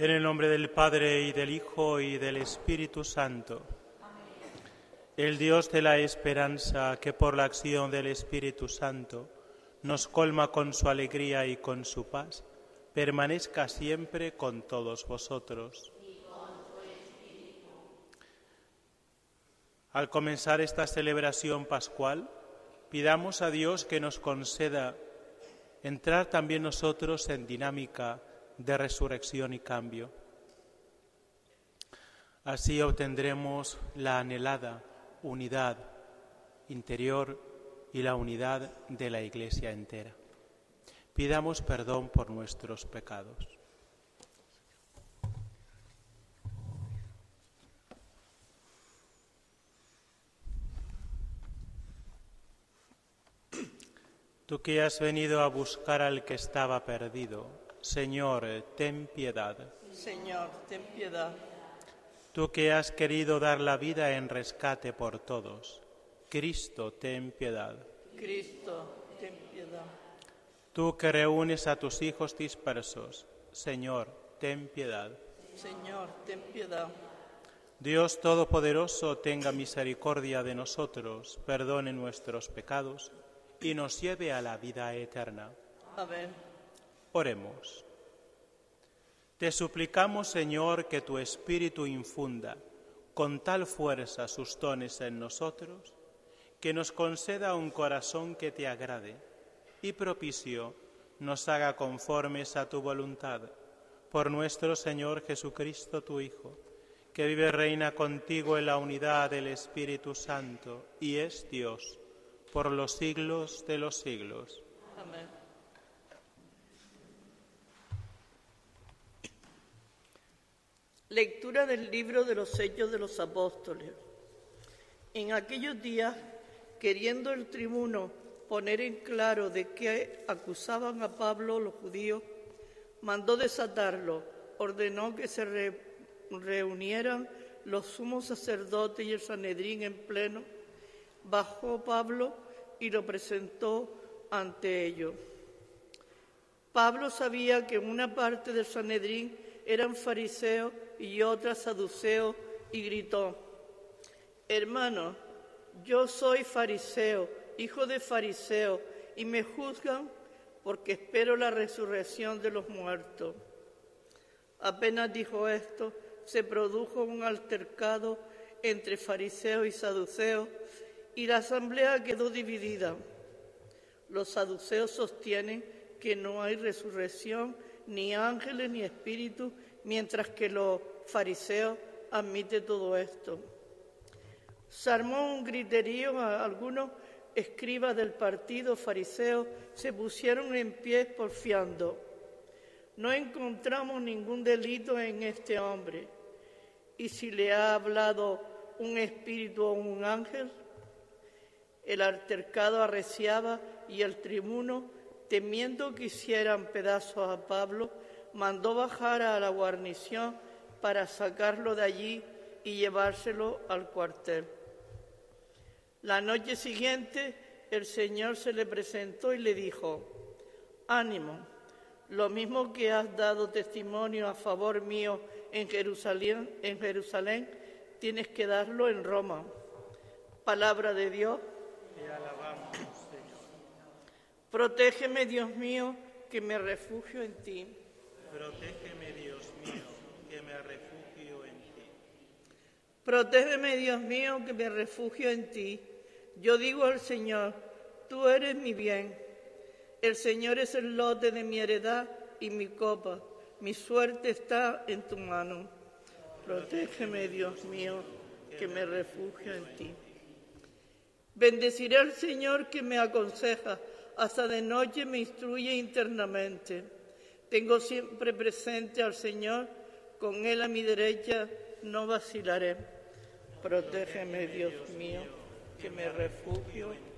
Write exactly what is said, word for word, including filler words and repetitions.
En el nombre del Padre, y del Hijo, y del Espíritu Santo. Amén. El Dios de la esperanza, que por la acción del Espíritu Santo nos colma con su alegría y con su paz, permanezca siempre con todos vosotros. Y con tu espíritu. Al comenzar esta celebración pascual, pidamos a Dios que nos conceda entrar también nosotros en dinámica de resurrección y cambio. Así obtendremos la anhelada unidad interior y la unidad de la Iglesia entera. Pidamos perdón por nuestros pecados. Tú que has venido a buscar al que estaba perdido, Señor, ten piedad. Señor, ten piedad. Tú que has querido dar la vida en rescate por todos, Cristo, ten piedad. Cristo, ten piedad. Tú que reúnes a tus hijos dispersos, Señor, ten piedad. Señor, ten piedad. Dios Todopoderoso, tenga misericordia de nosotros, perdone nuestros pecados y nos lleve a la vida eterna. Amén. Oremos. Te suplicamos, Señor, que tu Espíritu infunda con tal fuerza sus dones en nosotros, que nos conceda un corazón que te agrade y propicio nos haga conformes a tu voluntad. Por nuestro Señor Jesucristo, tu Hijo, que vive y reina contigo en la unidad del Espíritu Santo y es Dios por los siglos de los siglos. Amén. Lectura del libro de los Hechos de los Apóstoles. En aquellos días, queriendo el tribuno poner en claro de qué acusaban a Pablo los judíos, mandó desatarlo, ordenó que se re- reunieran los sumos sacerdotes y el Sanedrín en pleno. Bajó Pablo y lo presentó ante ellos. Pablo sabía que una parte del Sanedrín eran fariseos y otra saduceos, y gritó: hermanos, yo soy fariseo, hijo de fariseo, y me juzgan porque espero la resurrección de los muertos. Apenas dijo esto, se produjo un altercado entre fariseos y saduceos, y la asamblea quedó dividida. Los saduceos sostienen que no hay resurrección, ni ángeles ni espíritus, mientras que los fariseos admiten todo esto. Se armó un griterío, algunos escribas del partido fariseo se pusieron en pie porfiando: no encontramos ningún delito en este hombre, y si le ha hablado un espíritu o un ángel. El altercado arreciaba y el tribuno, temiendo que hicieran pedazos a Pablo, mandó bajar a la guarnición para sacarlo de allí y llevárselo al cuartel. La noche siguiente el Señor se le presentó y le dijo: ánimo, lo mismo que has dado testimonio a favor mío en Jerusalén, en Jerusalén, tienes que darlo en Roma. Palabra de Dios. Te alabamos, Señor. Protégeme, Dios mío, que me refugio en ti. Protégeme, Dios mío, que me refugio en ti. Protégeme, Dios mío, que me refugio en ti. Yo digo al Señor: tú eres mi bien. El Señor es el lote de mi heredad y mi copa. Mi suerte está en tu mano. Protégeme, Dios mío, que me refugio en ti. Bendeciré al Señor que me aconseja, hasta de noche me instruye internamente. Tengo siempre presente al Señor, con Él a mi derecha no vacilaré. Protégeme, Dios mío, que me refugio